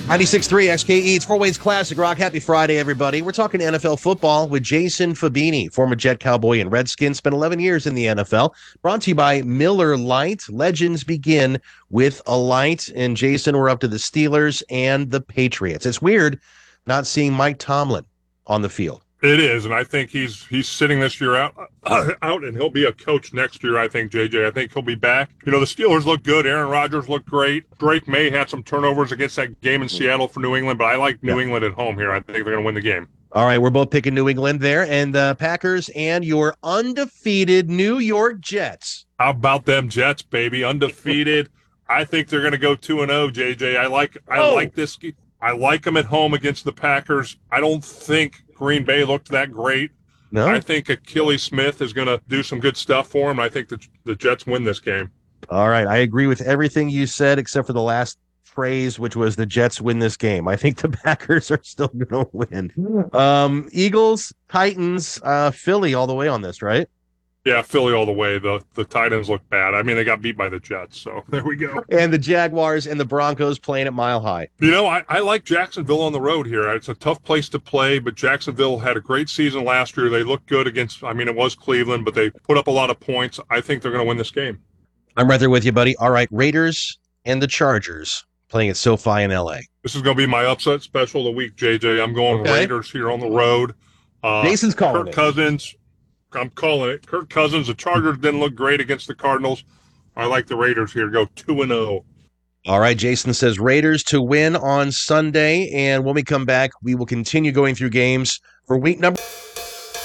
96.3 XKE, it's Four Ways Classic Rock. Happy Friday, everybody. We're talking NFL football with Jason Fabini, former Jet, Cowboy, and Redskin. Spent 11 years in the NFL. Brought to you by Miller Lite. Legends begin with a light. And Jason, we're up to the Steelers and the Patriots. It's weird not seeing Mike Tomlin on the field. It is, and I think he's sitting this year out, and he'll be a coach next year, I think, JJ. I think he'll be back. You know, the Steelers look good. Aaron Rodgers looked great. Drake May had some turnovers against that game in Seattle for New England, but I like New England at home here. I think they're going to win the game. All right, we're both picking New England there, and the Packers and your undefeated New York Jets. How about them Jets, baby? Undefeated. I think they're going to go 2-0, JJ. I like this. I like them at home against the Packers. I don't think Green Bay looked that great. No, I think Achilles Smith is going to do some good stuff for him. I think the Jets win this game. All right, I agree with everything you said except for the last phrase, which was the Jets win this game. I think the Packers are still going to win. Eagles, Titans, Philly all the way on this, right? Yeah, Philly all the way. The Titans look bad. I mean, they got beat by the Jets, so there we go. And the Jaguars and the Broncos playing at Mile High. You know, I like Jacksonville on the road here. It's a tough place to play, but Jacksonville had a great season last year. They looked good against, I mean, it was Cleveland, but they put up a lot of points. I think they're going to win this game. I'm right there with you, buddy. All right, Raiders and the Chargers playing at SoFi in L.A. This is going to be my upset special of the week, JJ. I'm going Raiders here on the road. Jason's calling Kirk Cousins. I'm calling it. Kirk Cousins. The Chargers didn't look great against the Cardinals. I like the Raiders here. Go 2-0. All right, Jason says Raiders to win on Sunday. And when we come back, we will continue going through games for week number